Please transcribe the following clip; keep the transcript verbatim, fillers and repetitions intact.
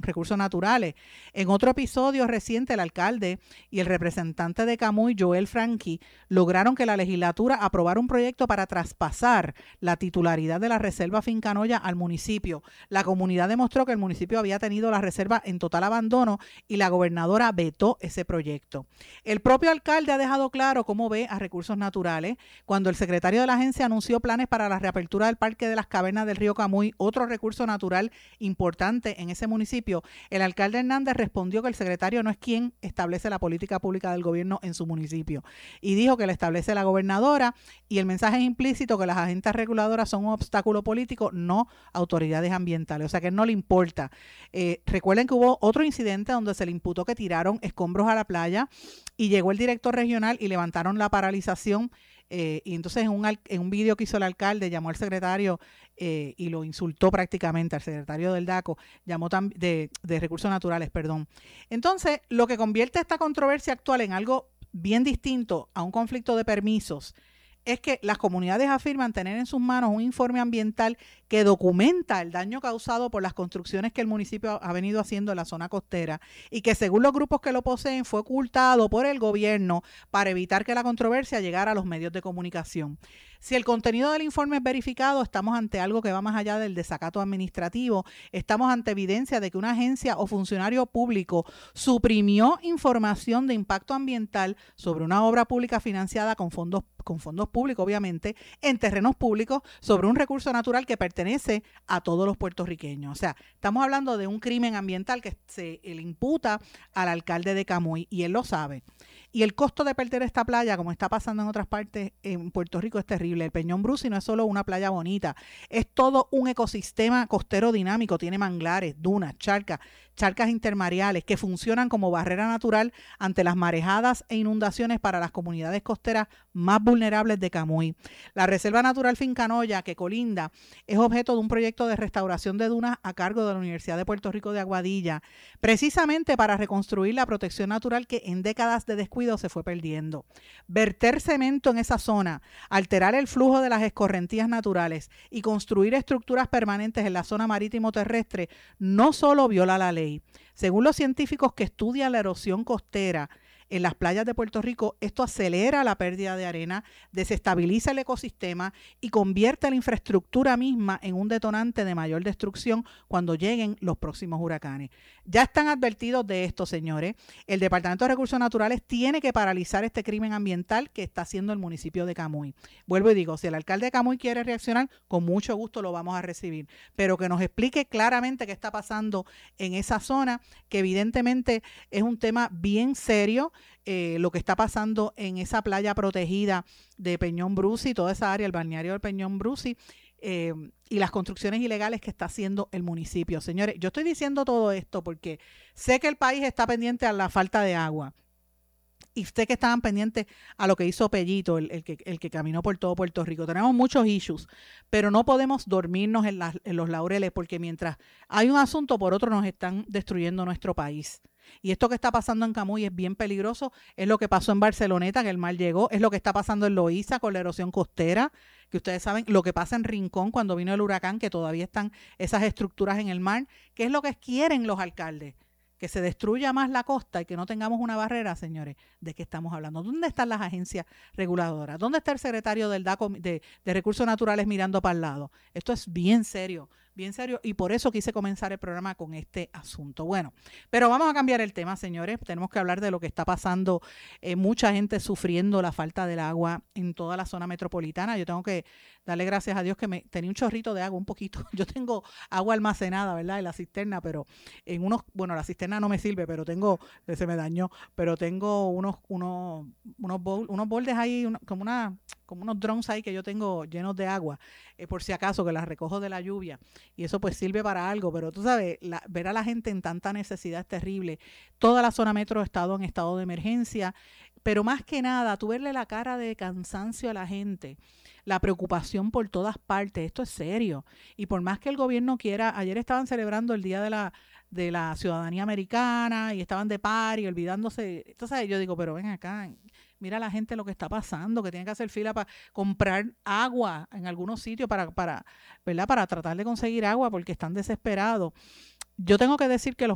recursos naturales. En otro episodio reciente, el alcalde y el representante de Camuy, Joel Franqui, lograron que la legislatura aprobara un proyecto para traspasar la titularidad de la reserva Fincanoya al municipio. La comunidad demostró que el municipio había tenido la reserva en total abandono y la gobernadora vetó ese proyecto. El propio alcalde ha dejado claro cómo ve a recursos naturales. Cuando el secretario de la agencia anunció planes para la reapertura del Parque de las Cavernas del Río Camuy, otro recurso natural importante en ese municipio, el alcalde Hernández respondió que el secretario no es quien establece la política pública del gobierno en su municipio y dijo que la establece la gobernadora, y el mensaje es implícito que las agencias reguladoras son un obstáculo político, no autoridades ambientales, o sea que no le importa. Eh, recuerden que hubo otro incidente donde se le imputó que tiraron escombros a la playa y llegó el director regional y levantaron la paralización. Eh, y entonces en un, en un vídeo que hizo el alcalde llamó al secretario eh, y lo insultó prácticamente, al secretario del DACO, llamó tam, de, de Recursos Naturales, perdón. Entonces, lo que convierte esta controversia actual en algo bien distinto a un conflicto de permisos es que las comunidades afirman tener en sus manos un informe ambiental que documenta el daño causado por las construcciones que el municipio ha venido haciendo en la zona costera y que, según los grupos que lo poseen, fue ocultado por el gobierno para evitar que la controversia llegara a los medios de comunicación. Si el contenido del informe es verificado, estamos ante algo que va más allá del desacato administrativo. Estamos ante evidencia de que una agencia o funcionario público suprimió información de impacto ambiental sobre una obra pública financiada con fondos, con fondos públicos, obviamente, en terrenos públicos sobre un recurso natural que pertenece a todos los puertorriqueños. O sea, estamos hablando de un crimen ambiental que se le imputa al alcalde de Camuy y él lo sabe. Y el costo de perder esta playa, como está pasando en otras partes en Puerto Rico, es terrible. El Peñón Brusi no es solo una playa bonita, es todo un ecosistema costero dinámico. Tiene manglares, dunas, charcas, charcas intermareales que funcionan como barrera natural ante las marejadas e inundaciones para las comunidades costeras más vulnerables de Camuy. La Reserva Natural Fincanoya, que colinda, es objeto de un proyecto de restauración de dunas a cargo de la Universidad de Puerto Rico de Aguadilla, precisamente para reconstruir la protección natural que en décadas de descuido se fue perdiendo. Verter cemento en esa zona, alterar el flujo de las escorrentías naturales y construir estructuras permanentes en la zona marítimo terrestre no solo viola la ley. Según los científicos que estudian la erosión costera en las playas de Puerto Rico, esto acelera la pérdida de arena, desestabiliza el ecosistema y convierte la infraestructura misma en un detonante de mayor destrucción cuando lleguen los próximos huracanes. Ya están advertidos de esto, señores. El Departamento de Recursos Naturales tiene que paralizar este crimen ambiental que está haciendo el municipio de Camuy. Vuelvo y digo, si el alcalde de Camuy quiere reaccionar, con mucho gusto lo vamos a recibir, pero que nos explique claramente qué está pasando en esa zona, que evidentemente es un tema bien serio. Eh, lo que está pasando en esa playa protegida de Peñón Brusi, toda esa área, el balneario del Peñón Brusi, eh, y las construcciones ilegales que está haciendo el municipio. Señores, yo estoy diciendo todo esto porque sé que el país está pendiente a la falta de agua. Y sé que estaban pendientes a lo que hizo Pellito, el, el, que, el que caminó por todo Puerto Rico. Tenemos muchos issues, pero no podemos dormirnos en, las, en los laureles porque mientras hay un asunto, por otro nos están destruyendo nuestro país. Y esto que está pasando en Camuy es bien peligroso. Es lo que pasó en Barceloneta, que el mar llegó. Es lo que está pasando en Loíza con la erosión costera, que ustedes saben. Lo que pasa en Rincón cuando vino el huracán, que todavía están esas estructuras en el mar. ¿Qué es lo que quieren los alcaldes? Que se destruya más la costa y que no tengamos una barrera, señores. ¿De qué estamos hablando? ¿Dónde están las agencias reguladoras? ¿Dónde está el secretario del DACO de, de Recursos Naturales mirando para el lado? Esto es bien serio, bien serio, y por eso quise comenzar el programa con este asunto. Bueno, pero vamos a cambiar el tema, señores. Tenemos que hablar de lo que está pasando. Eh, mucha gente sufriendo la falta del agua en toda la zona metropolitana. Yo tengo que darle gracias a Dios que me tenía un chorrito de agua, un poquito. Yo tengo agua almacenada, ¿verdad? En la cisterna, pero en unos, bueno, la cisterna no me sirve, pero tengo, se me dañó, pero tengo unos, unos, unos, bowl, unos boldes ahí, uno, como una, como unos drums ahí que yo tengo llenos de agua, eh, por si acaso, que las recojo de la lluvia, y eso pues sirve para algo, pero tú sabes, la, ver a la gente en tanta necesidad es terrible. Toda la zona metro ha estado en estado de emergencia, pero más que nada, tú verle la cara de cansancio a la gente, la preocupación por todas partes, esto es serio, y por más que el gobierno quiera, ayer estaban celebrando el Día de la de la Ciudadanía Americana y estaban de party, olvidándose, entonces yo digo, pero ven acá, mira la gente lo que está pasando, que tiene que hacer fila para comprar agua en algunos sitios para, para, ¿verdad? Para tratar de conseguir agua porque están desesperados. Yo tengo que decir que los